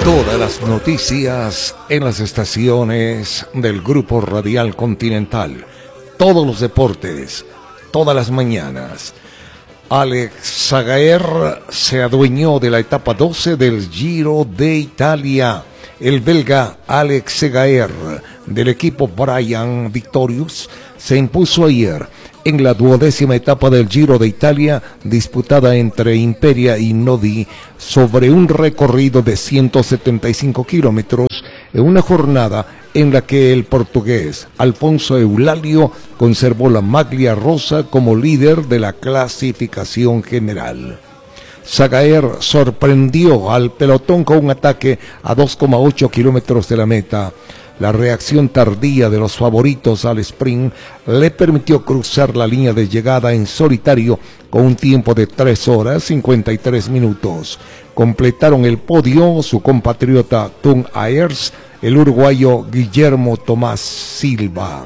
Todas las noticias en las estaciones del Grupo Radial Continental. Todos los deportes, todas las mañanas. Alex Sagaer se adueñó de la etapa 12 del Giro de Italia. El belga Alex Sagaer del equipo Brian Victorious se impuso ayer en la 12ª etapa del Giro de Italia, disputada entre Imperia y Nodi, sobre un recorrido de 175 kilómetros, en una jornada en la que el portugués Alfonso Eulalio conservó la maglia rosa como líder de la clasificación general. Sagaer sorprendió al pelotón con un ataque a 2,8 kilómetros de la meta. La reacción tardía de los favoritos al sprint le permitió cruzar la línea de llegada en solitario con un tiempo de 3 horas 53 minutos. Completaron el podio su compatriota Tom Ayers, el uruguayo Guillermo Tomás Silva.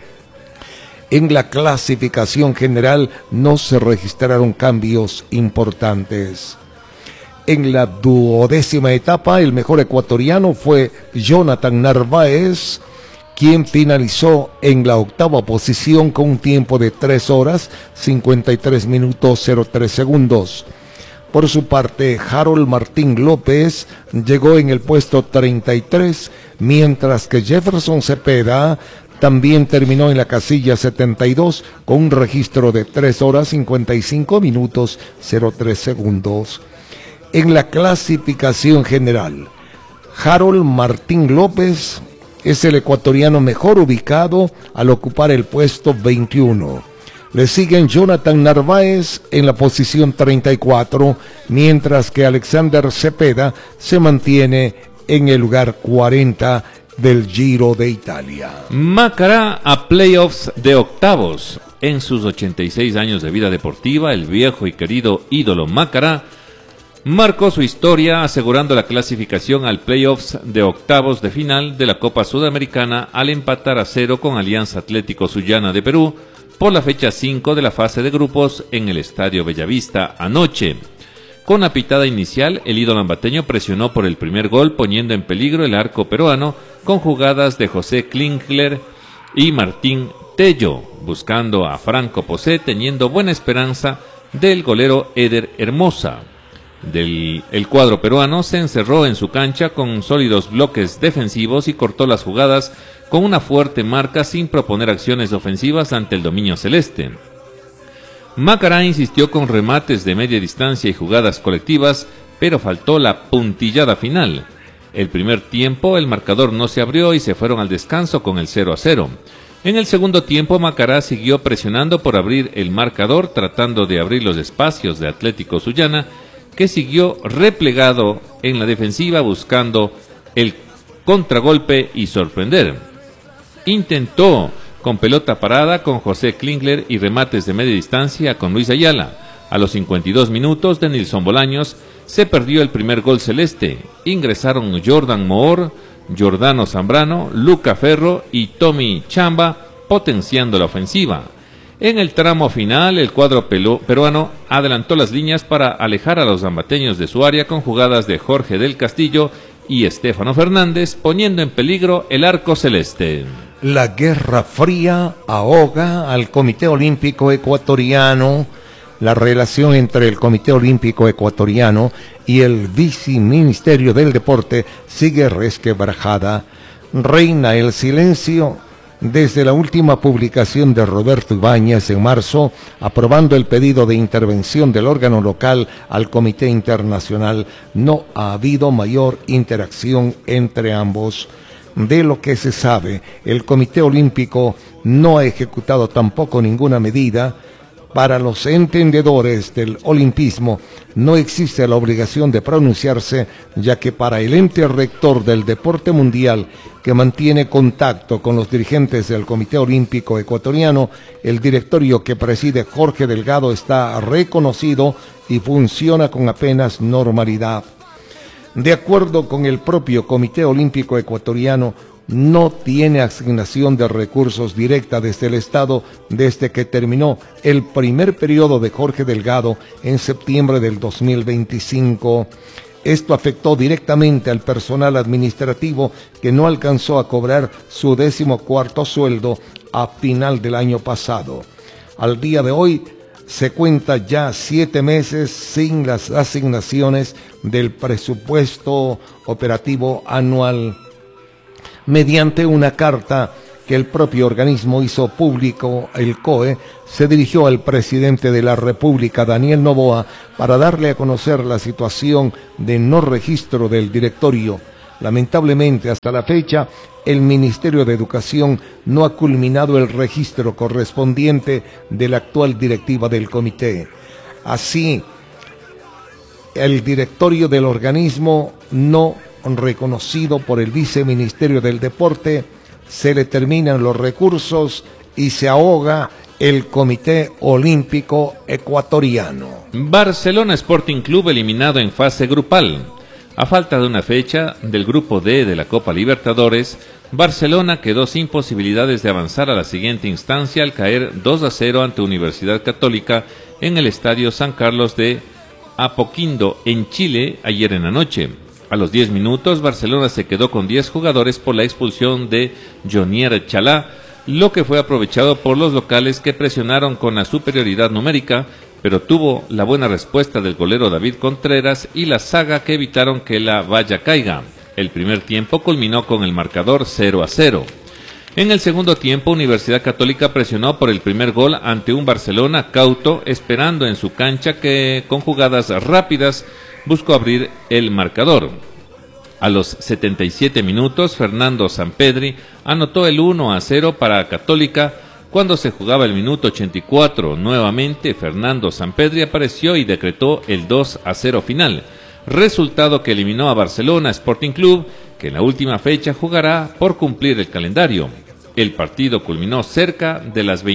En la clasificación general no se registraron cambios importantes. En la 12ª etapa, el mejor ecuatoriano fue Jonathan Narváez, quien finalizó en la 8ª posición con un tiempo de 3 horas 53 minutos 03 segundos. Por su parte, Harold Martín López llegó en el puesto 33, mientras que Jefferson Cepeda también terminó en la casilla 72 con un registro de 3 horas 55 minutos 03 segundos. En la clasificación general, Harold Martín López es el ecuatoriano mejor ubicado al ocupar el puesto 21. Le siguen Jonathan Narváez en la posición 34, mientras que Alexander Cepeda se mantiene en el lugar 40 del Giro de Italia. Macará a playoffs de octavos. En sus 86 años de vida deportiva, el viejo y querido ídolo Macará marcó su historia asegurando la clasificación al playoffs de octavos de final de la Copa Sudamericana al empatar a 0 con Alianza Atlético Sullana de Perú por la fecha 5 de la fase de grupos en el Estadio Bellavista anoche. Con la pitada inicial, el ídolo ambateño presionó por el primer gol, poniendo en peligro el arco peruano con jugadas de José Klinkler y Martín Tello, buscando a Franco Posé, teniendo buena esperanza del golero Eder Hermosa. El cuadro peruano se encerró en su cancha con sólidos bloques defensivos y cortó las jugadas con una fuerte marca sin proponer acciones ofensivas ante el dominio celeste. Macará insistió con remates de media distancia y jugadas colectivas, pero faltó la puntillada final. El primer tiempo el marcador no se abrió y se fueron al descanso con el 0-0. En el segundo tiempo Macará siguió presionando por abrir el marcador, tratando de abrir los espacios de Atlético Sullana, que siguió replegado en la defensiva buscando el contragolpe y sorprender. Intentó con pelota parada con José Klinkler y remates de media distancia con Luis Ayala. A los 52 minutos de Nilson Bolaños se perdió el primer gol celeste. Ingresaron Jordan Moore, Giordano Zambrano, Luca Ferro y Tommy Chamba potenciando la ofensiva. En el tramo final, el cuadro peruano adelantó las líneas para alejar a los zambateños de su área con jugadas de Jorge del Castillo y Estefano Fernández, poniendo en peligro el arco celeste. La Guerra Fría ahoga al Comité Olímpico Ecuatoriano. La relación entre el Comité Olímpico Ecuatoriano y el Viceministerio del Deporte sigue resquebrajada. Reina el silencio desde la última publicación de Roberto Ibáñez en marzo, aprobando el pedido de intervención del órgano local al Comité Internacional. No ha habido mayor interacción entre ambos. De lo que se sabe, el Comité Olímpico no ha ejecutado tampoco ninguna medida. Para los entendedores del olimpismo no existe la obligación de pronunciarse, ya que para el ente rector del deporte mundial, que mantiene contacto con los dirigentes del Comité Olímpico Ecuatoriano, el directorio que preside Jorge Delgado está reconocido y funciona con apenas normalidad. De acuerdo con el propio Comité Olímpico Ecuatoriano, no tiene asignación de recursos directa desde el Estado desde que terminó el primer periodo de Jorge Delgado en septiembre del 2025. Esto afectó directamente al personal administrativo que no alcanzó a cobrar su 14º sueldo a final del año pasado. Al día de hoy se cuenta ya 7 meses sin las asignaciones del presupuesto operativo anual. Mediante una carta que el propio organismo hizo público, el COE se dirigió al presidente de la República, Daniel Noboa, para darle a conocer la situación de no registro del directorio. Lamentablemente, hasta la fecha, el Ministerio de Educación no ha culminado el registro correspondiente de la actual directiva del comité. Así, el directorio del organismo no reconocido por el Viceministerio del Deporte, se le terminan los recursos y se ahoga el Comité Olímpico Ecuatoriano. Barcelona Sporting Club eliminado en fase grupal. A falta de una fecha del grupo D de la Copa Libertadores, Barcelona quedó sin posibilidades de avanzar a la siguiente instancia al caer 2-0 ante Universidad Católica en el Estadio San Carlos de Apoquindo, en Chile, ayer en la noche. A los 10 minutos, Barcelona se quedó con 10 jugadores por la expulsión de Jonier Chalá, lo que fue aprovechado por los locales que presionaron con la superioridad numérica, pero tuvo la buena respuesta del golero David Contreras y la zaga que evitaron que la valla caiga. El primer tiempo culminó con el marcador 0-0. En el segundo tiempo, Universidad Católica presionó por el primer gol ante un Barcelona cauto, esperando en su cancha que con jugadas rápidas buscó abrir el marcador. A los 77 minutos, Fernando Sampedri anotó el 1-0 para Católica. Cuando se jugaba el minuto 84, nuevamente Fernando Sampedri apareció y decretó el 2-0 final, resultado que eliminó a Barcelona Sporting Club, que en la última fecha jugará por cumplir el calendario. El partido culminó cerca de las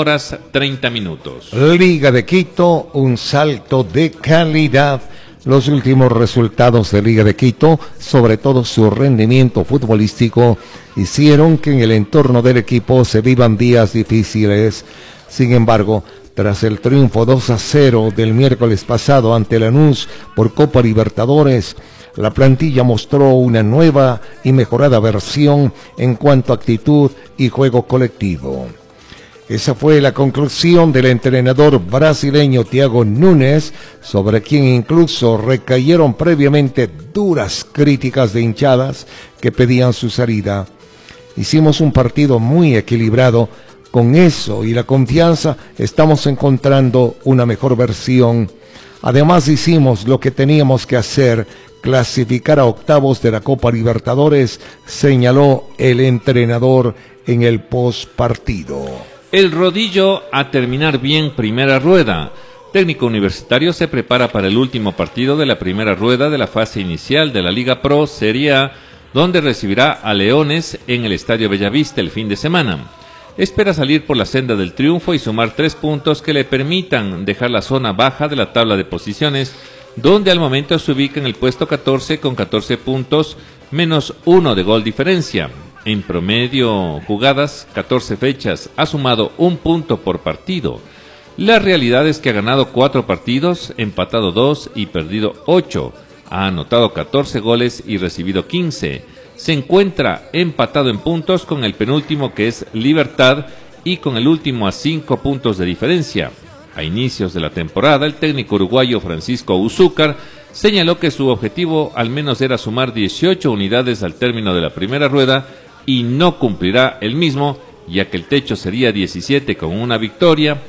21:30. Liga de Quito, un salto de calidad. Los últimos resultados de Liga de Quito, sobre todo su rendimiento futbolístico, hicieron que en el entorno del equipo se vivan días difíciles. Sin embargo, tras el triunfo 2-0 del miércoles pasado ante Lanús por Copa Libertadores, la plantilla mostró una nueva y mejorada versión en cuanto a actitud y juego colectivo. Esa fue la conclusión del entrenador brasileño Thiago Nunes, sobre quien incluso recayeron previamente duras críticas de hinchadas que pedían su salida. Hicimos un partido muy equilibrado. Con eso y la confianza estamos encontrando una mejor versión. Además hicimos lo que teníamos que hacer, clasificar a octavos de la Copa Libertadores, señaló el entrenador en el postpartido. El rodillo a terminar bien primera rueda. Técnico Universitario se prepara para el último partido de la primera rueda de la fase inicial de la Liga Pro Serie A, donde recibirá a Leones en el Estadio Bellavista el fin de semana. Espera salir por la senda del triunfo y sumar 3 puntos que le permitan dejar la zona baja de la tabla de posiciones, donde al momento se ubica en el puesto 14 con 14 puntos, menos 1 de gol diferencia. En promedio jugadas, 14 fechas, ha sumado 1 punto por partido. La realidad es que ha ganado 4 partidos, empatado 2 y perdido 8. Ha anotado 14 goles y recibido 15. Se encuentra empatado en puntos con el penúltimo, que es Libertad, y con el último a 5 puntos de diferencia. A inicios de la temporada, el técnico uruguayo Francisco Uzúcar señaló que su objetivo al menos era sumar 18 unidades al término de la primera rueda, y no cumplirá el mismo, ya que el techo sería 17 con una victoria,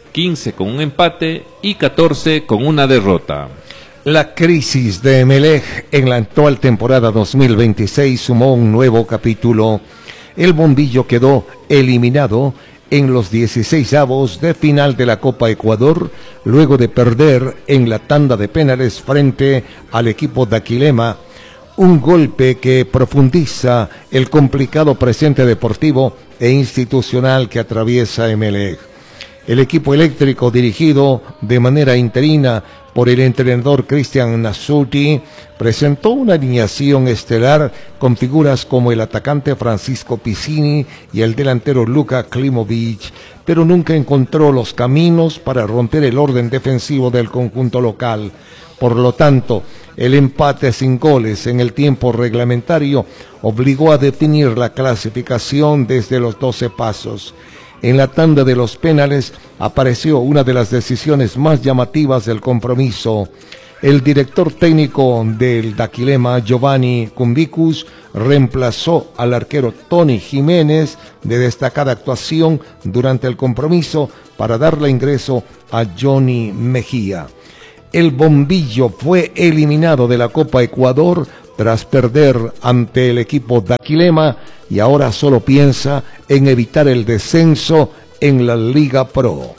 15 con un empate y 14 con una derrota. La crisis de Emelec en la actual temporada 2026 sumó un nuevo capítulo. El Bombillo quedó eliminado en los 16avos de final de la Copa Ecuador, luego de perder en la tanda de penales frente al equipo de Aquilema. Un golpe que profundiza el complicado presente deportivo e institucional que atraviesa Emelec. El equipo eléctrico, dirigido de manera interina por el entrenador Cristian Nasuti, presentó una alineación estelar con figuras como el atacante Francisco Piccini y el delantero Luka Klimovic, pero nunca encontró los caminos para romper el orden defensivo del conjunto local. Por lo tanto, el empate sin goles en el tiempo reglamentario obligó a definir la clasificación desde los 12 pasos. En la tanda de los penales apareció una de las decisiones más llamativas del compromiso. El director técnico del Daquilema, Giovanni Cumbicus, reemplazó al arquero Tony Jiménez, de destacada actuación durante el compromiso, para darle ingreso a Johnny Mejía. El Bombillo fue eliminado de la Copa Ecuador tras perder ante el equipo Daquilema y ahora solo piensa en evitar el descenso en la Liga Pro.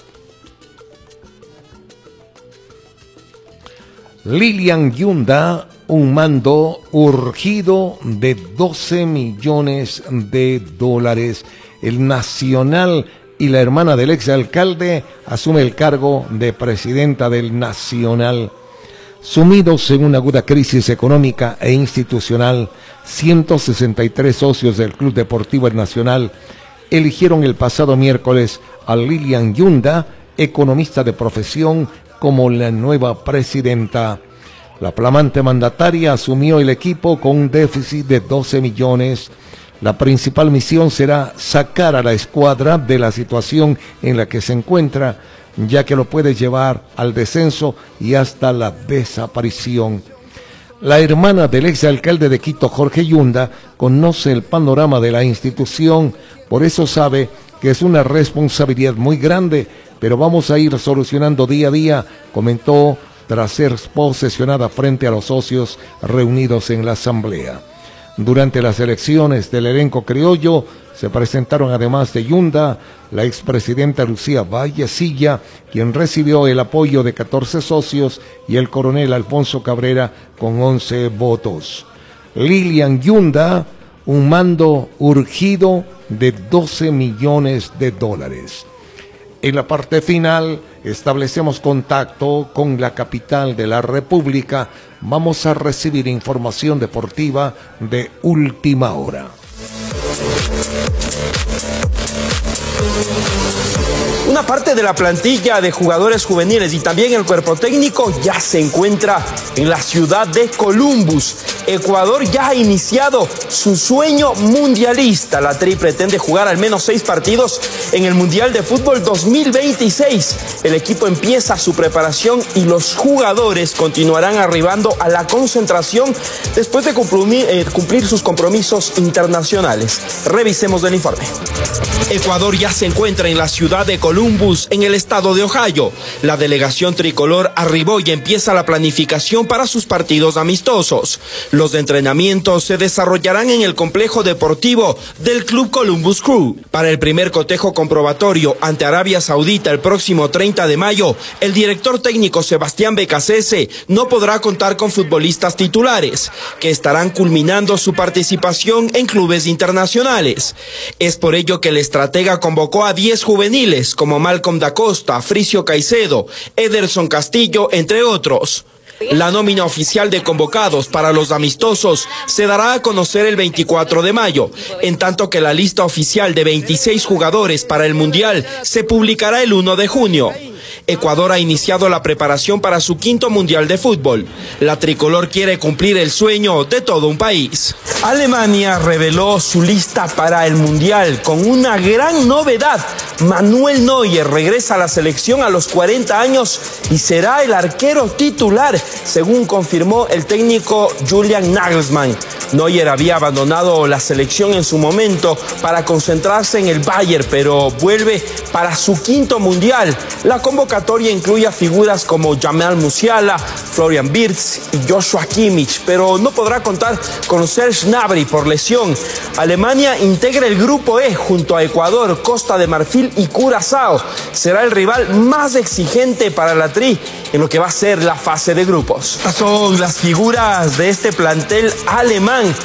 Lilian Yunda, un mando urgido de 12 millones de dólares. El Nacional y la hermana del exalcalde asume el cargo de presidenta del Nacional. Sumidos en una aguda crisis económica e institucional, 163 socios del Club Deportivo El Nacional eligieron el pasado miércoles a Lilian Yunda, economista de profesión, como la nueva presidenta. La flamante mandataria asumió el equipo con un déficit de 12 millones. La principal misión será sacar a la escuadra de la situación en la que se encuentra, ya que lo puede llevar al descenso y hasta la desaparición. La hermana del exalcalde de Quito, Jorge Yunda, conoce el panorama de la institución, por eso sabe que es una responsabilidad muy grande, pero vamos a ir solucionando día a día, comentó tras ser posesionada frente a los socios reunidos en la asamblea. Durante las elecciones del elenco criollo se presentaron, además de Yunda, la expresidenta Lucía Vallecilla, quien recibió el apoyo de 14 socios, y el coronel Alfonso Cabrera con 11 votos. Lilian Yunda, un mando urgido de 12 millones de dólares. En la parte final establecemos contacto con la capital de la República. Vamos a recibir información deportiva de última hora. Una parte de la plantilla de jugadores juveniles y también el cuerpo técnico ya se encuentra en la ciudad de Columbus. Ecuador ya ha iniciado su sueño mundialista. La Tri pretende jugar al menos 6 partidos en el Mundial de Fútbol 2026. El equipo empieza su preparación y los jugadores continuarán arribando a la concentración después de cumplir sus compromisos internacionales. Revisemos el informe. Ecuador ya se encuentra en la ciudad de Columbus, en el estado de Ohio. La delegación tricolor arribó y empieza la planificación para sus partidos amistosos. Los entrenamientos se desarrollarán en el complejo deportivo del Club Columbus Crew. Para el primer cotejo comprobatorio ante Arabia Saudita el próximo 30 de mayo, el director técnico Sebastián Becasese no podrá contar con futbolistas titulares, que estarán culminando su participación en clubes internacionales. Es por ello que el estratega convocó a 10 juveniles, como Malcolm da Costa, Fricio Caicedo, Ederson Castillo, entre otros. La nómina oficial de convocados para los amistosos se dará a conocer el 24 de mayo, en tanto que la lista oficial de 26 jugadores para el Mundial se publicará el 1 de junio. Ecuador ha iniciado la preparación para su 5º Mundial de Fútbol. La tricolor quiere cumplir el sueño de todo un país. Alemania reveló su lista para el Mundial con una gran novedad. Manuel Neuer regresa a la selección a los 40 años y será el arquero titular, según confirmó el técnico Julian Nagelsmann. Neuer había abandonado la selección en su momento para concentrarse en el Bayern, pero vuelve para su 5º Mundial. La convocatoria incluye a figuras como Jamal Musiala, Florian Wirtz y Joshua Kimmich, pero no podrá contar con Serge Gnabry por lesión. Alemania integra el grupo E junto a Ecuador, Costa de Marfil y Curazao. Será el rival más exigente para la Tri en lo que va a ser la fase de grupos. Estas son las figuras de este plantel alemán.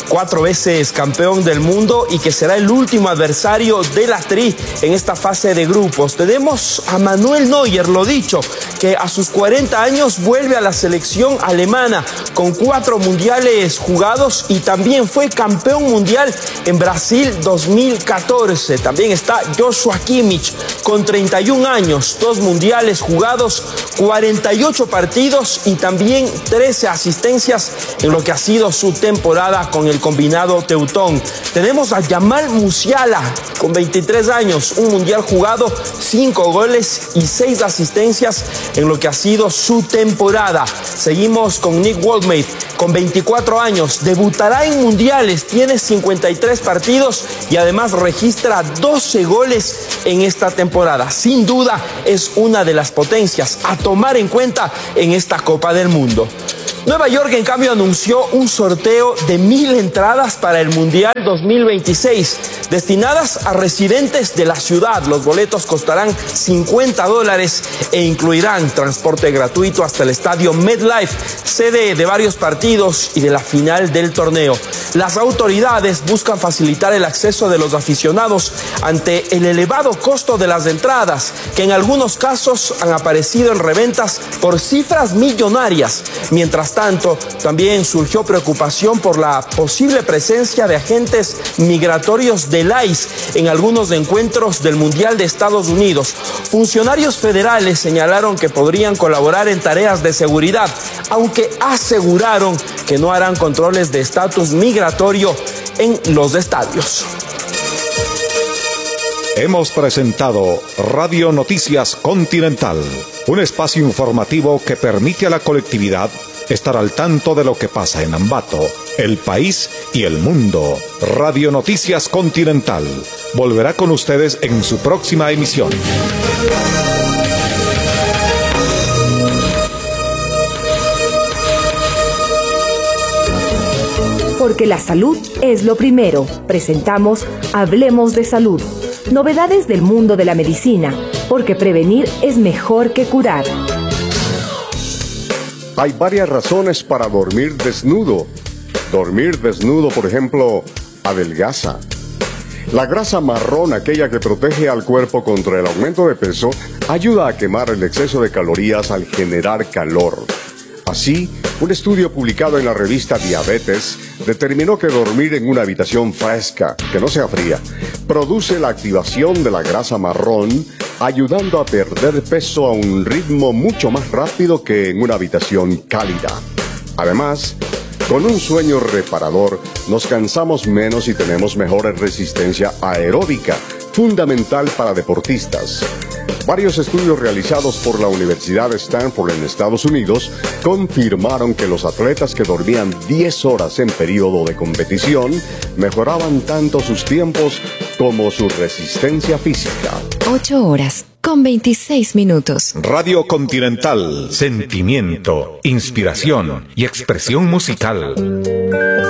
4 veces campeón del mundo y que será el último adversario de la Tri en esta fase de grupos. Tenemos a Manuel Neuer, lo dicho, que a sus 40 años vuelve a la selección alemana con 4 mundiales jugados y también fue campeón mundial en Brasil 2014. También está Joshua Kimmich con 31 años, 2 mundiales jugados, 48 partidos y también 13 asistencias en lo que ha sido su temporada con el combinado teutón. Tenemos a Jamal Musiala con 23 años, un mundial jugado, 5 goles y 6 asistencias en lo que ha sido su temporada. Seguimos con Nick Wollmade con 24 años, debutará en mundiales, tiene 53 partidos y además registra 12 goles en esta temporada. Sin duda es una de las potencias a tomar en cuenta en esta Copa del Mundo. Nueva York, en cambio, anunció un sorteo de 1,000 entradas para el Mundial 2026, destinadas a residentes de la ciudad. Los boletos costarán $50 e incluirán transporte gratuito hasta el estadio MetLife, sede de varios partidos y de la final del torneo. Las autoridades buscan facilitar el acceso de los aficionados ante el elevado costo de las entradas, que en algunos casos han aparecido en reventas por cifras millonarias. Mientras tanto, también surgió preocupación por la posible presencia de agentes migratorios del ICE en algunos encuentros del Mundial de Estados Unidos. Funcionarios federales señalaron que podrían colaborar en tareas de seguridad, aunque aseguraron que no harán controles de estatus migratorio en los estadios. Hemos presentado Radio Noticias Continental, un espacio informativo que permite a la colectividad estar al tanto de lo que pasa en Ambato, el país y el mundo. Radio Noticias Continental volverá con ustedes en su próxima emisión. Porque la salud es lo primero. Presentamos Hablemos de Salud. Novedades del mundo de la medicina, porque prevenir es mejor que curar. Hay varias razones para dormir desnudo. Dormir desnudo, por ejemplo, adelgaza. La grasa marrón, aquella que protege al cuerpo contra el aumento de peso, ayuda a quemar el exceso de calorías al generar calor. Así, un estudio publicado en la revista Diabetes determinó que dormir en una habitación fresca, que no sea fría, produce la activación de la grasa marrón, ayudando a perder peso a un ritmo mucho más rápido que en una habitación cálida. Además, con un sueño reparador, nos cansamos menos y tenemos mejor resistencia aeróbica, fundamental para deportistas. Varios estudios realizados por la Universidad de Stanford en Estados Unidos confirmaron que los atletas que dormían 10 horas en periodo de competición mejoraban tanto sus tiempos como su resistencia física. 8 horas con 26 minutos. Radio Continental, sentimiento, inspiración y expresión musical.